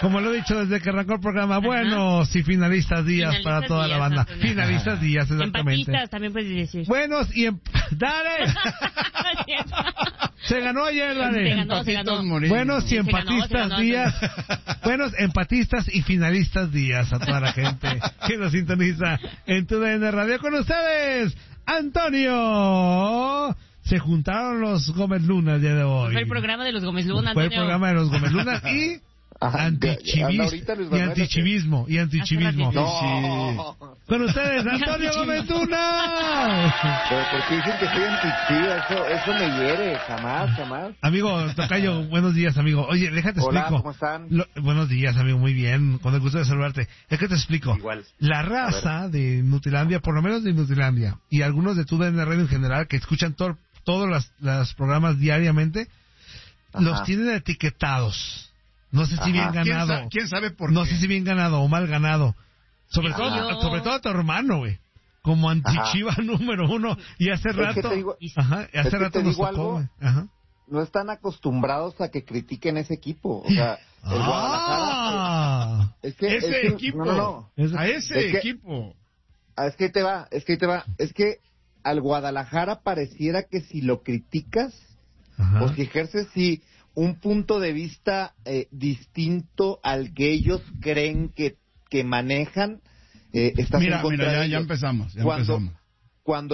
Como lo he dicho desde que arrancó el programa, buenos y finalistas días para toda la banda. Antonio. Finalistas días, exactamente. Empatistas también puedes decir. Buenos y... ¡Dale! Se ganó ayer, dale. Se ganó. Buenos y empatistas días. Buenos empatistas y finalistas días a toda la gente que nos sintoniza en TUDN Radio. Con ustedes, Antonio. Se juntaron los Gómez Luna el día de hoy. Fue el programa de los Gómez Luna, Fue Antonio. el programa de los Gómez Luna y... Antichivismo. No. Con ustedes, Antonio Gómez Luna. Pero porque dicen que soy antichivas, eso me hiere, jamás. Amigo, tocayo, buenos días, amigo. Oye, déjate Hola, explico. ¿cómo están? Buenos días, amigo, muy bien. Con el gusto de saludarte. Es que te explico. Igual. La raza de Nutilandia, por lo menos de Nutilandia, y algunos de TUDN Radio en general, que escuchan todos los programas diariamente, los tienen etiquetados. No sé si bien ganado. ¿Quién sabe por qué? No sé si bien ganado o mal ganado. Sobre todo a tu hermano, güey. Como antichiva número uno. Y hace rato... hace rato nos tocó, güey. No están acostumbrados a que critiquen ese equipo. O sea, el Guadalajara... ese equipo. No. A ese equipo. Es que te va. Es que al Guadalajara pareciera que si lo criticas, o si ejerces un punto de vista distinto al que ellos creen que manejan, estás en contra de ellos. Ya empezamos. Cuando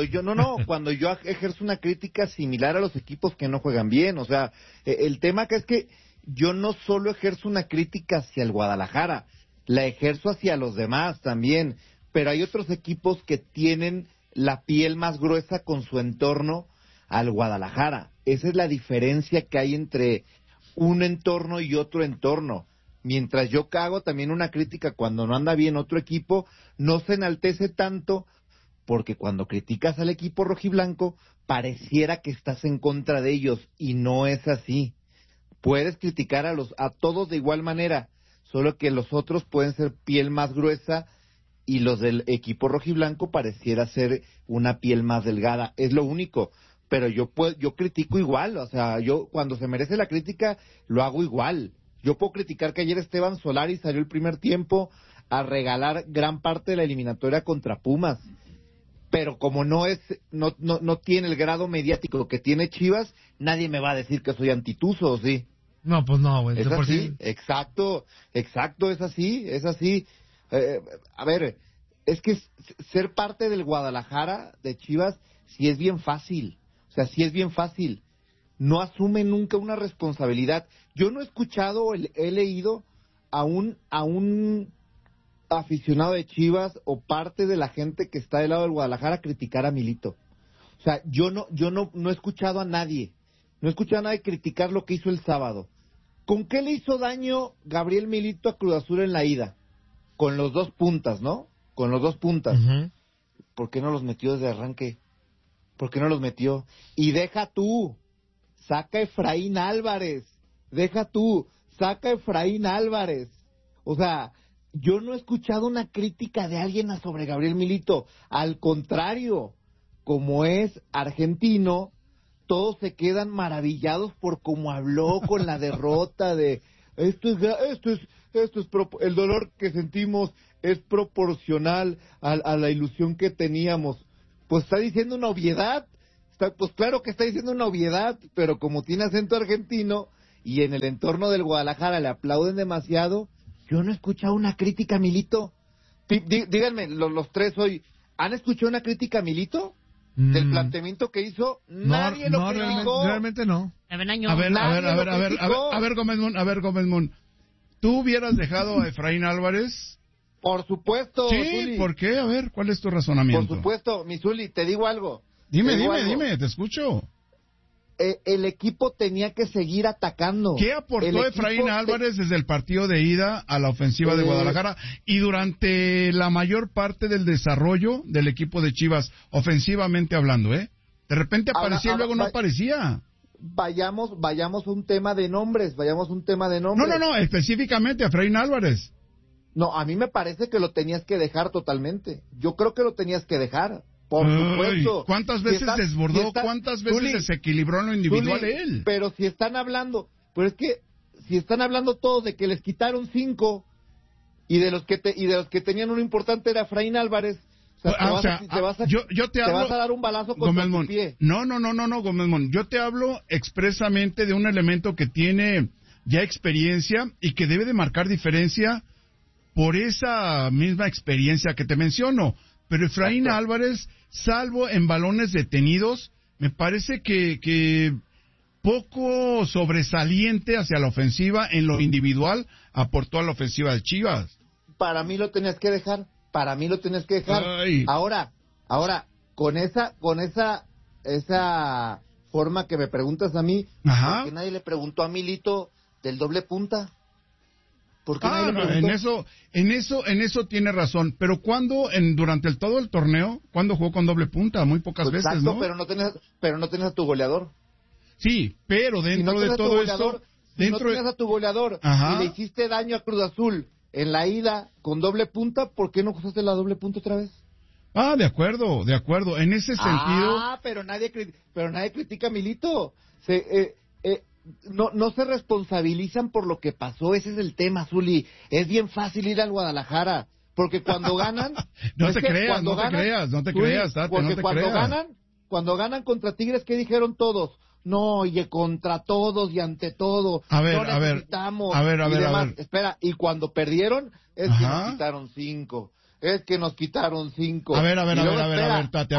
yo ejerzo una crítica similar a los equipos que no juegan bien, o sea, el tema que es que yo no solo ejerzo una crítica hacia el Guadalajara, la ejerzo hacia los demás también, pero hay otros equipos que tienen la piel más gruesa con su entorno al Guadalajara. Esa es la diferencia que hay entre un entorno y otro entorno. Mientras yo hago también una crítica cuando no anda bien otro equipo, no se enaltece tanto, porque cuando criticas al equipo rojiblanco, pareciera que estás en contra de ellos, y no es así. Puedes criticar a todos de igual manera, solo que los otros pueden ser piel más gruesa, y los del equipo rojiblanco pareciera ser una piel más delgada. Es lo único. Pero yo critico igual, o sea, yo cuando se merece la crítica lo hago igual. Yo puedo criticar que ayer Esteban Solari salió el primer tiempo a regalar gran parte de la eliminatoria contra Pumas, pero como no tiene el grado mediático que tiene Chivas, nadie me va a decir que soy antituso, ¿sí? No, pues no, güey. Es así, exacto, es así. A ver, es que ser parte del Guadalajara, de Chivas, sí es bien fácil. O sea, sí es bien fácil. No asume nunca una responsabilidad. Yo no he escuchado o he leído a un aficionado de Chivas o parte de la gente que está del lado del Guadalajara criticar a Milito. O sea, yo no he escuchado a nadie. No he escuchado a nadie criticar lo que hizo el sábado. ¿Con qué le hizo daño Gabriel Milito a Cruz Azul en la ida? Con los dos puntas, ¿no? Con los dos puntas. ¿Por qué no los metió desde arranque? ¿Por qué no los metió? Y saca a Efraín Álvarez. Saca a Efraín Álvarez. O sea, yo no he escuchado una crítica de alguien sobre Gabriel Milito. Al contrario, como es argentino, todos se quedan maravillados por cómo habló con la derrota de... el dolor que sentimos es proporcional a la ilusión que teníamos. Pues está diciendo una obviedad, pues claro que está diciendo una obviedad, pero como tiene acento argentino y en el entorno del Guadalajara le aplauden demasiado, yo no he escuchado una crítica a Milito. Díganme, los tres hoy, ¿han escuchado una crítica a Milito? Del planteamiento que hizo, nadie lo criticó. Realmente no. A ver, Gómez Moon, ¿tú hubieras dejado a Efraín Álvarez? Por supuesto, Sí, Zuli. ¿por qué? A ver, ¿cuál es tu razonamiento? Por supuesto, mi Zuli, te digo algo. Dime, te escucho. El equipo tenía que seguir atacando. ¿Qué aportó Efraín Álvarez desde el partido de ida a la ofensiva de Guadalajara y durante la mayor parte del desarrollo del equipo de Chivas, ofensivamente hablando, De repente aparecía y luego no aparecía. Vayamos a un tema de nombres, No, específicamente a Efraín Álvarez. No, a mí me parece que lo tenías que dejar totalmente. Yo creo que lo tenías que dejar. Por supuesto. ¿Cuántas veces desbordó? ¿Cuántas veces desequilibró en lo individual él? Pero si están hablando, pero es que si están hablando todos de que les quitaron 5 y de los que tenían uno importante era Efraín Álvarez, te vas a dar un balazo contra tu pie. No, Gómez Mon. Yo te hablo expresamente de un elemento que tiene ya experiencia y que debe de marcar diferencia por esa misma experiencia que te menciono. Pero Efraín Álvarez, salvo en balones detenidos, me parece que poco sobresaliente hacia la ofensiva en lo individual aportó a la ofensiva de Chivas. Para mí lo tenías que dejar. Ay. Ahora, con esa forma que me preguntas a mí, ¿por qué nadie le preguntó a Milito del doble punta? ¿Por qué nadie le preguntó? En eso tiene razón. Pero durante todo el torneo, ¿cuándo jugó con doble punta? Muy pocas veces, ¿no? Pero no tenías a tu goleador. Sí, pero dentro de todo esto... Si no tenías a tu goleador y le hiciste daño a Cruz Azul en la ida con doble punta, ¿por qué no usaste la doble punta otra vez? De acuerdo. En ese sentido... Pero nadie critica a Milito. No se responsabilizan por lo que pasó. Ese es el tema, Zuli. Es bien fácil ir al Guadalajara, porque cuando ganan... no te creas, Tate, porque cuando ganan contra Tigres, ¿qué dijeron todos? No, oye, contra todos y ante todo. A ver. Espera, y cuando perdieron, es que nos quitaron 5. A ver, Tate.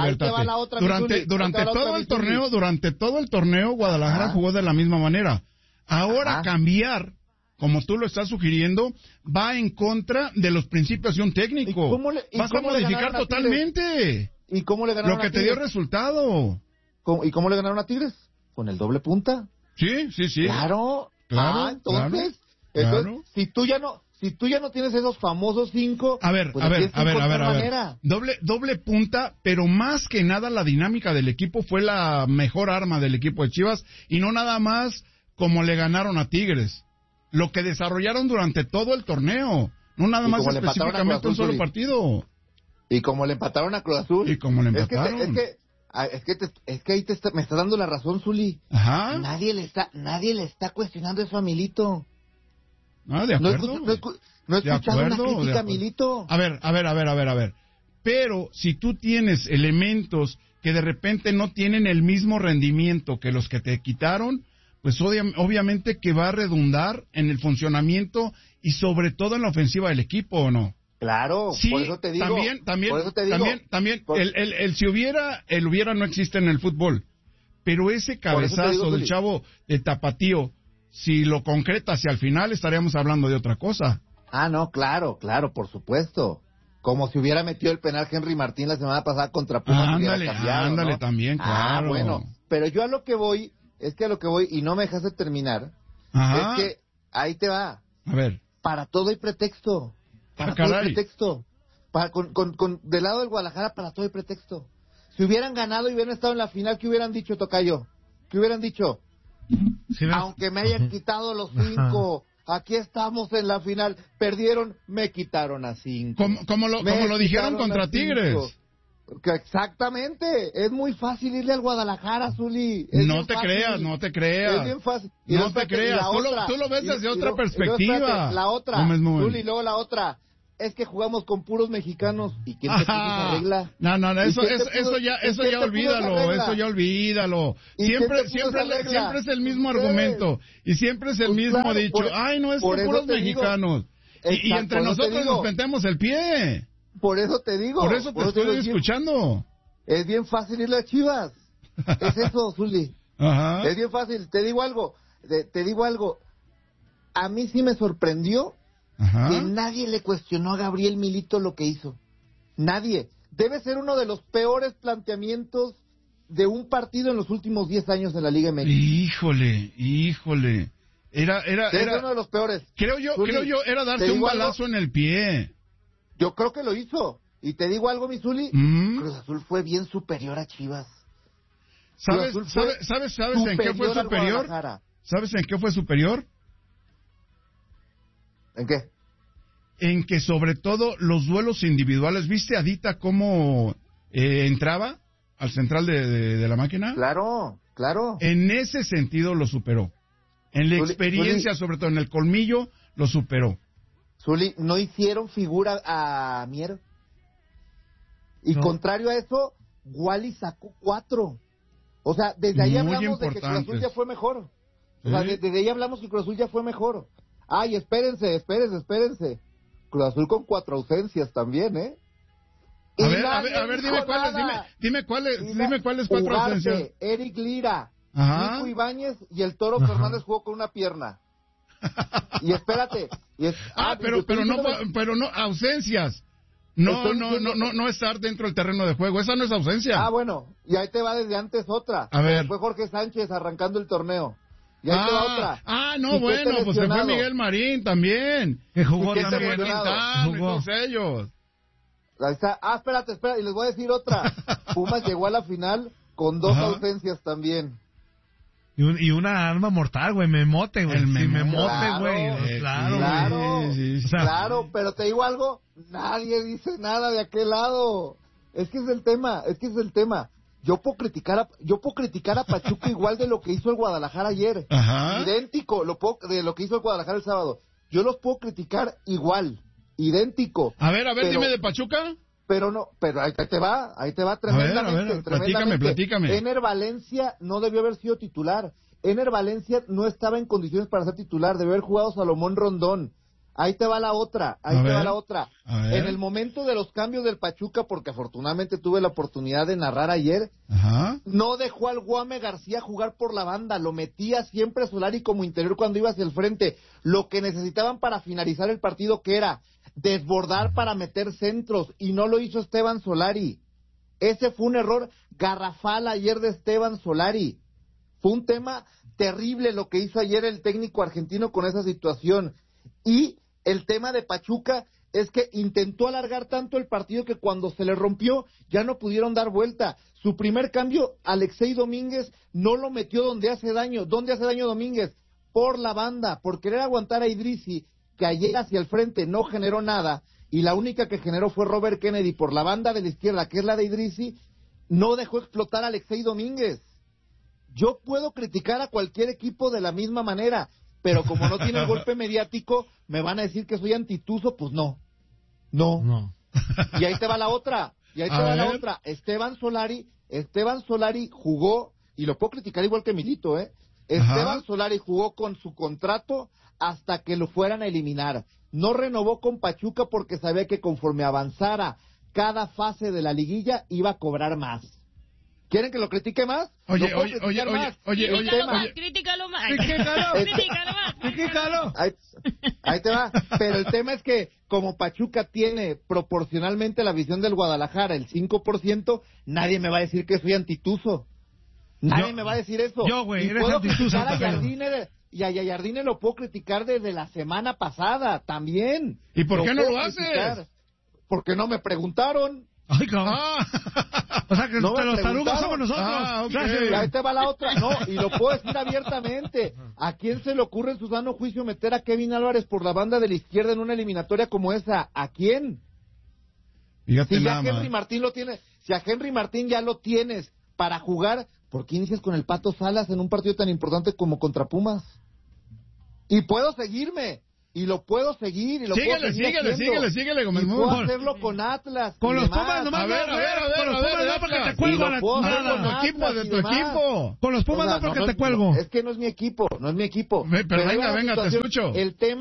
Durante todo el torneo, Guadalajara jugó de la misma manera. Ahora cambiar, como tú lo estás sugiriendo, va en contra de los principios de un técnico. Vas a modificar totalmente. ¿Y cómo le ganaron lo que te dio resultado? ¿Y cómo le ganaron a Tigres? ¿Con el doble punta? Sí. Claro. Entonces, si tú ya no tienes esos famosos 5, a ver. Doble punta, pero más que nada la dinámica del equipo fue la mejor arma del equipo de Chivas y no nada más como le ganaron a Tigres. Lo que desarrollaron durante todo el torneo, no nada más específicamente un solo partido. Y como le empataron a Cruz Azul. Es que ahí me está dando la razón, Zuli. Nadie le está cuestionando eso a Milito. De acuerdo. No he escuchado una crítica a Milito. A ver. Pero si tú tienes elementos que de repente no tienen el mismo rendimiento que los que te quitaron, pues obviamente que va a redundar en el funcionamiento y sobre todo en la ofensiva del equipo, ¿o no? Claro, sí, por eso te digo. También, el si hubiera, el hubiera no existe en el fútbol. Pero ese cabezazo del chavo de Tapatío, si lo concreta hacia el final, estaríamos hablando de otra cosa. No, claro, por supuesto. Como si hubiera metido el penal Henry Martín la semana pasada contra Pumas. Ándale, ¿no? También, claro. Bueno, pero yo a lo que voy, y no me dejaste terminar, es que ahí te va. A ver. Para todo hay pretexto. Todo hay pretexto. Del lado del Guadalajara, para todo hay pretexto. Si hubieran ganado y hubieran estado en la final, ¿qué hubieran dicho, Tocayo? ¿Qué hubieran dicho? Aunque me hayan quitado los 5, aquí estamos en la final. Perdieron, me quitaron a 5. Como lo dijeron contra Tigres. Exactamente. Es muy fácil irle al Guadalajara, Zuli. No te creas. Es bien fácil. No te creas. Tú lo ves desde otra perspectiva. La otra, Zuli, luego la otra. Es que jugamos con puros mexicanos. ¿Y quién te puso esa regla? No, eso ya olvídalo. Siempre es el mismo argumento. Y siempre es el mismo dicho. No es que puros mexicanos. Y entre nosotros nos metemos el pie. Por eso te digo. Por eso te estoy escuchando. Es bien fácil irle a Chivas. Es eso, Zuli. Es bien fácil. Te digo algo. A mí sí me sorprendió que nadie le cuestionó a Gabriel Milito lo que hizo. Nadie. Debe ser uno de los peores planteamientos de un partido en los últimos 10 años en la Liga MX. Híjole. Era uno de los peores. Creo yo era darse un balazo en el pie. Yo creo que lo hizo. Y te digo algo, mi Zuli, Cruz Azul fue bien superior a Chivas. ¿Sabes en qué fue superior? ¿Sabes en qué fue superior? ¿En qué? En que sobre todo los duelos individuales, ¿viste a Dita cómo entraba al central de la máquina? Claro. En ese sentido lo superó. En la experiencia, sobre todo en el colmillo, lo superó. Zuli, no hicieron figura a Mier. Y contrario a eso, Wally sacó 4. O sea, desde ahí Muy hablamos de que Cruz Azul ya fue mejor. O sea, desde ahí hablamos que Cruz Azul ya fue mejor. Ay, espérense. Cruz Azul con 4 ausencias también, ¿eh? A ver, dime cuáles 4 ausencias. Eric Lira, Ajá. Nico Ibáñez y el Toro Fernández jugó con una pierna. Y espérate. Pero no, ausencias. No estar dentro del terreno de juego, esa no es ausencia. Ah, bueno, y ahí te va desde antes otra. A ver. Fue Jorge Sánchez arrancando el torneo. Y ahí te va otra. Pues se fue Miguel Marín también. Que jugó ¿Y quién también. se fue Quintana, y todos ellos. Ahí está. Espérate, y les voy a decir otra. Pumas llegó a la final con 2 ausencias también. Y una arma mortal, güey, Memote, güey. Claro, güey. Claro. Sí. O sea, Claro, pero te digo algo, nadie dice nada de aquel lado. Es que es el tema. Yo puedo criticar a Pachuca igual de lo que hizo el Guadalajara ayer. Ajá. Idéntico de lo que hizo el Guadalajara el sábado. Yo los puedo criticar igual, idéntico. A ver, dime de Pachuca. Pero ahí te va tremendamente. Platícame. Ener Valencia no debió haber sido titular. Ener Valencia no estaba en condiciones para ser titular, debió haber jugado Salomón Rondón. Ahí te va la otra. En el momento de los cambios del Pachuca, porque afortunadamente tuve la oportunidad de narrar ayer, Ajá. no dejó al Guame García jugar por la banda, lo metía siempre Solari como interior cuando iba hacia el frente. Lo que necesitaban para finalizar el partido, que era desbordar para meter centros, y no lo hizo Esteban Solari. Ese fue un error garrafal ayer de Esteban Solari. Fue un tema terrible lo que hizo ayer el técnico argentino con esa situación. Y el tema de Pachuca es que intentó alargar tanto el partido que cuando se le rompió ya no pudieron dar vuelta. Su primer cambio, Alexei Domínguez, no lo metió donde hace daño. ¿Dónde hace daño Domínguez? Por la banda, por querer aguantar a Idrissi, que ayer hacia el frente no generó nada, y la única que generó fue Robert Kennedy por la banda de la izquierda, que es la de Idrissi, no dejó explotar a Alexei Domínguez. Yo puedo criticar a cualquier equipo de la misma manera, pero como no tiene el golpe mediático, me van a decir que soy antituso, pues no. Y ahí te va la otra. Esteban Solari jugó, y lo puedo criticar igual que Milito, Esteban Solari jugó con su contrato hasta que lo fueran a eliminar. No renovó con Pachuca porque sabía que conforme avanzara cada fase de la liguilla iba a cobrar más. ¿Quieren que lo critique más? Critícalo más. Critícalo. Ahí te va. Pero el tema es que como Pachuca tiene proporcionalmente la visión del Guadalajara, el 5%, nadie me va a decir que soy antituso. Nadie me va a decir eso. Yo, güey, y eres puedo antituso. criticar a Jardine, y a Jardine lo puedo criticar desde la semana pasada también. ¿Y por qué no lo haces? Porque no me preguntaron. Ay, cabrón. O sea, que No me los tarugos preguntaron. somos nosotros. Y ahí te va la otra. No, y lo puedo decir abiertamente. ¿A quién se le ocurre en su sano juicio meter a Kevin Álvarez por la banda de la izquierda en una eliminatoria como esa? ¿A quién? Fíjate Si nada ya más. Henry Martín lo tiene, si a Henry Martín ya lo tienes para jugar, ¿por qué inicias con el Pato Salas en un partido tan importante como contra Pumas? Y puedo seguirme. Y lo puedo seguir, y lo puedo seguir haciendo. Síguele, Gómez Y puedo Moore. hacerlo con Atlas. Con y los demás. Pumas nomás. A ver, porque te Y cuelgo lo a la puedo hacer chingada. con tu equipo, Atlas de y tu demás. equipo. Con los Pumas O sea, no, porque te cuelgo. Es que no es mi equipo. Pero ahí va la venga, te situación. escucho.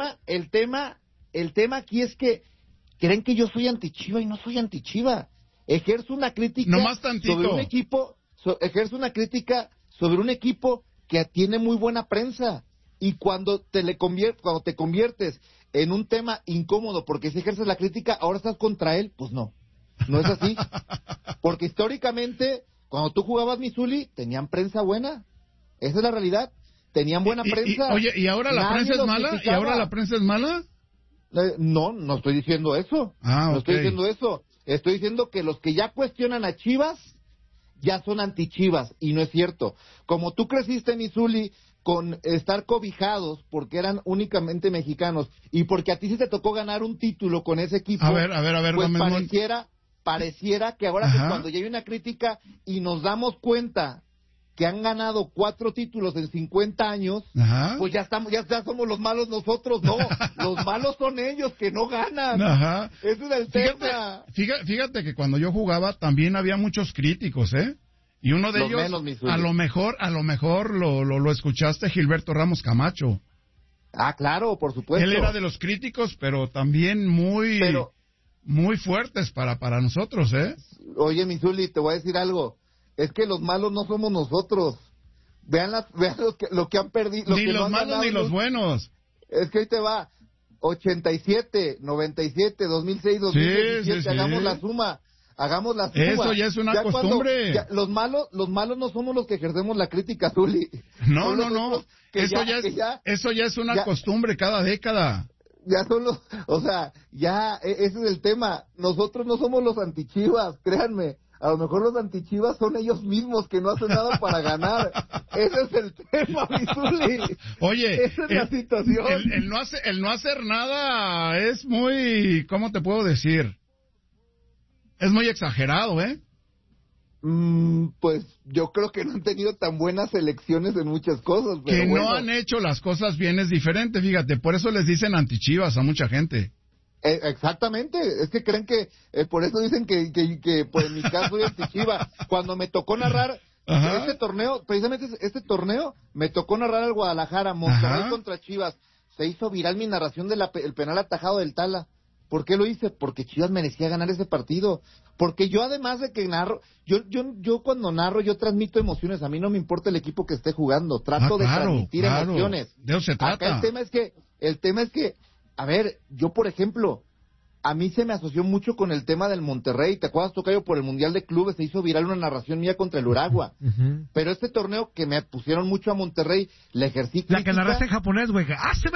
El tema aquí es que creen que yo soy antichiva y no soy antichiva. Ejerzo una crítica Nomás tantito. sobre un equipo, sobre un equipo que tiene muy buena prensa. Y cuando te conviertes en un tema incómodo porque si ejerces la crítica, ahora estás contra él, pues no es así. Porque históricamente, cuando tú jugabas Missouli, tenían prensa buena. Esa es la realidad. Tenían buena prensa. ¿Y ahora la Nadie prensa es los mala? criticaba. ¿Y ahora la prensa es mala? No estoy diciendo eso. No estoy diciendo eso. Estoy diciendo que los que ya cuestionan a Chivas ya son antichivas, y no es cierto. Como tú creciste en Missouli con estar cobijados porque eran únicamente mexicanos y porque a ti sí te tocó ganar un título con ese equipo, A ver, pues Gómez pareciera que ahora que cuando ya hay una crítica y nos damos cuenta que han ganado 4 títulos en 50 años, Ajá. pues ya somos los malos nosotros, no, los malos son ellos que no ganan. Ajá. Ese es el tema. Fíjate que cuando yo jugaba también había muchos críticos, ¿eh? Y uno de Los ellos, menos, mi Zuli. a lo mejor lo escuchaste, Gilberto Ramos Camacho. Ah, claro, por supuesto. Él era de los críticos, pero también muy fuertes para nosotros, ¿eh? Oye, mi Zuli, te voy a decir algo. Es que los malos no somos nosotros. Vean lo que han perdido. Ni los malos ni los buenos. Es que ahí te va. 87, 97, 2006, 2017. Sí. Hagamos la suma. Eso ya es una costumbre. Los malos no somos los que ejercemos la crítica, Zuli. No. Eso ya es una costumbre cada década. Ya son los, o sea, ese es el tema. Nosotros no somos los antichivas, créanme. A lo mejor los antichivas son ellos mismos que no hacen nada para ganar. Ese es el tema, mi Zuli. Oye, esa es la situación. El no hacer nada es muy, ¿cómo te puedo decir? Es muy exagerado, ¿eh? Pues yo creo que no han tenido tan buenas elecciones en muchas cosas. Pero que bueno. no han hecho las cosas bien es diferente, fíjate. Por eso les dicen antichivas a mucha gente. Exactamente, es que creen que por eso dicen que por en mi caso soy antichiva. Cuando me tocó narrar este torneo, precisamente este torneo, me tocó narrar al Guadalajara, Monterrey contra Chivas. Se hizo viral mi narración del penal atajado del Tala. ¿Por qué lo hice? Porque Chivas merecía ganar ese partido. Porque yo, además de que narro, yo cuando narro, yo transmito emociones. A mí no me importa el equipo que esté jugando. Trato de transmitir emociones. De eso se trata. Acá el tema es que, a ver, yo por ejemplo, a mí se me asoció mucho con el tema del Monterrey. ¿Te acuerdas, Tocayo? Por el Mundial de Clubes se hizo viral una narración mía contra el Uragua. Pero este torneo que me pusieron mucho a Monterrey, le ejercí crítica. La que narraste en japonés, güey.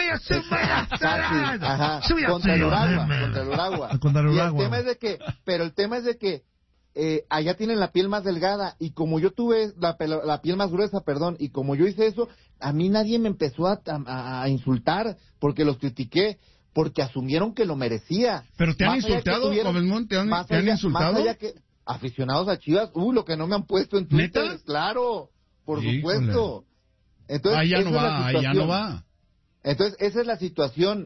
Contra el Uragua. Y el tema es de que, pero el tema es de que allá tienen la piel más delgada, y como yo tuve la piel más gruesa, y como yo hice eso, a mí nadie me empezó a insultar porque los critiqué, porque asumieron que lo merecía. ¿Pero te han insultado, Gomezmón? ¿Te han insultado? Más allá que aficionados a Chivas, lo que no me han puesto en Twitter, ¿neta? Claro, por supuesto. Entonces, ahí ya no va. Entonces, esa es la situación.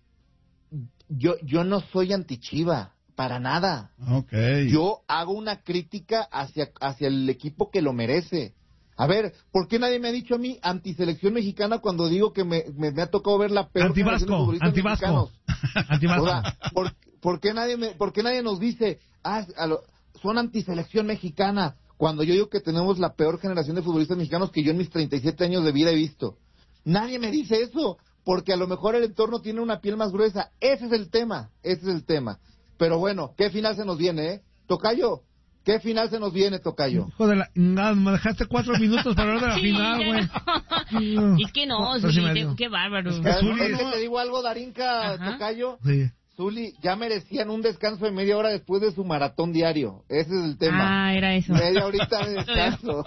Yo no soy antichiva, para nada. Okay. Yo hago una crítica hacia el equipo que lo merece. A ver, ¿por qué nadie me ha dicho a mí antiselección mexicana cuando digo que me ha tocado ver la peor generación de futbolistas mexicanos? Antivasco. O sea, ¿por qué nadie nos dice, son antiselección mexicana, cuando yo digo que tenemos la peor generación de futbolistas mexicanos que yo en mis 37 años de vida he visto? Nadie me dice eso, porque a lo mejor el entorno tiene una piel más gruesa. Ese es el tema. Pero bueno, ¿qué final se nos viene, Tocayo? ¿Qué final se nos viene, Tocayo? Joder, me dejaste 4 minutos para hablar de la final, güey. No. Es que no, Zuli, qué bárbaro. Es que te digo algo, Darinka, Tocayo. Sí. Zuli, ya merecían un descanso de media hora después de su maratón diario. Ese es el tema. Ah, era eso. Media horita de descanso.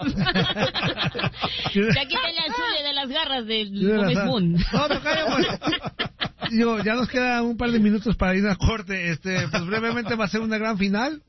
Ya quítale al Zuli de las garras del Gómez Moon. No, Tocayo, pues. Ya nos queda un par de minutos para ir a corte. Pues brevemente va a ser una gran final.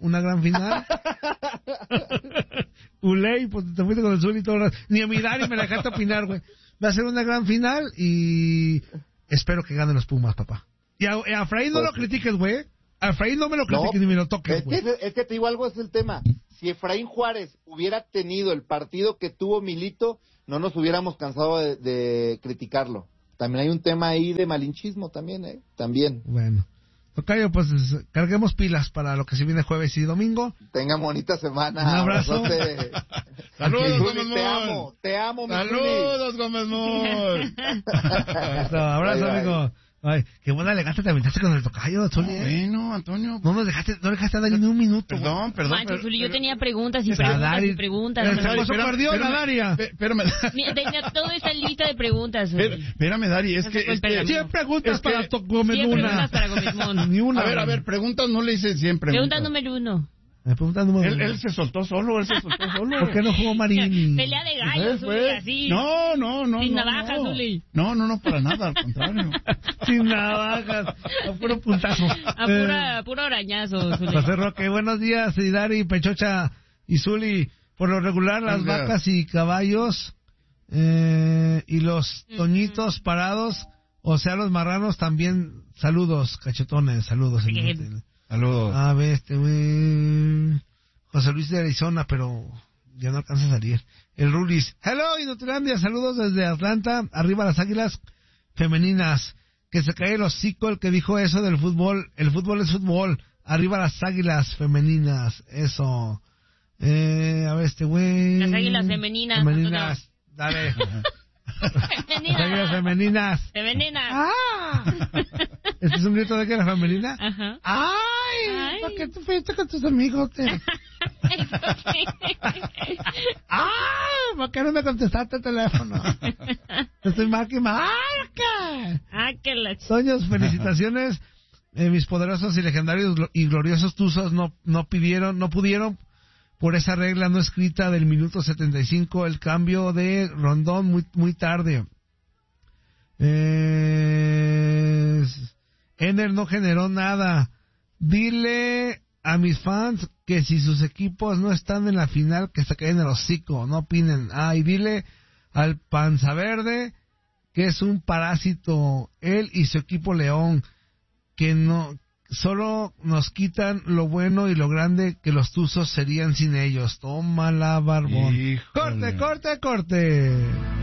Uley, pues te fuiste con el Zuli todo el rato. Ni a mirar y me la dejaste opinar, güey. Va a ser una gran final y espero que ganen los Pumas, papá. Y a Efraín no lo critiques, güey. A Efraín no me lo critiques ni me lo toques, güey. Es que te digo algo, es el tema. Si Efraín Juárez hubiera tenido el partido que tuvo Milito, no nos hubiéramos cansado de criticarlo. También hay un tema ahí de malinchismo también, También. Bueno. Tocayo, pues carguemos pilas para lo que se viene jueves y domingo. Tenga bonita semana. Un abrazo. Saludos, Gómez Moon. Te amo, mi Saludos, Gómez Moon. Abrazo, amigo. Ay, qué buena elegante te aventaste con el Tocayo, Zuli. Bueno, Antonio. No dejaste a Dari ni un minuto. Perdón. Manches, Zuli, yo tenía preguntas y preguntas. El esposo perdió la Daria. Espérame. Tenía toda esta lista de preguntas, Zuli. Espérame, Dari, es que... 100 preguntas para Gómez Moon. 100 preguntas para Gómez Moon. Ni una. A ver, preguntas no le hice 100 preguntas. Pregunta número 1. Él se soltó solo. ¿Por qué no jugó Marini? Pelea de gallos, Zuli, así. No. Sin navajas, Zuli. No, para nada, al contrario. Sin navajas, a puro puntazo. A puro arañazo, Zuli. José Roque, buenos días, Dari, Pechocha y Zuli. Por lo regular, las vacas y caballos y los toñitos parados, o sea, los marranos también. Saludos, cachetones, saludos. Saludos. A ver, güey. José Luis de Arizona, pero ya no alcanza a salir. El Rulis. Hello, Inutilandia, saludos desde Atlanta. Arriba las Águilas femeninas. Que se cae el hocico el que dijo eso del fútbol. El fútbol es fútbol. Arriba las Águilas femeninas. Eso. A ver, güey. Las Águilas femeninas. Femeninas. Dale. Las Águilas femeninas. Femeninas. ¡Ah! ¿Este es un grito de que era femenina? Ajá. ¡Ay! ¿Por qué tú fuiste con tus amigos? ¡Ay! ¿Por qué no me contestaste el teléfono? Estoy marca y marca. Que la Toños, felicitaciones. Mis poderosos y legendarios y gloriosos Tuzos no pudieron por esa regla no escrita del minuto 75, el cambio de Rondón muy tarde. Ener no generó nada. Dile a mis fans que si sus equipos no están en la final, que se caen el hocico, no opinen. Y dile al Panza Verde que es un parásito, él y su equipo León, que no solo nos quitan lo bueno y lo grande que los Tuzos serían sin ellos. Tómala, barbón. Híjole. Corte.